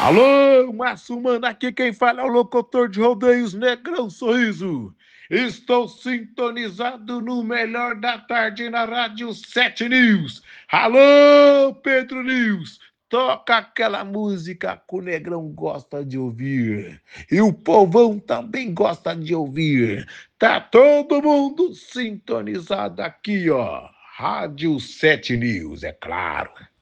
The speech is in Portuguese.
Alô, Márcio Mano, aqui quem fala é o locutor de rodeios Negrão Sorriso. Estou sintonizado no melhor da tarde na Rádio 7 News. Alô, Pedro News, toca aquela música que o Negrão gosta de ouvir. E o povão também gosta de ouvir. Tá todo mundo sintonizado aqui, ó. Rádio 7 News, é claro.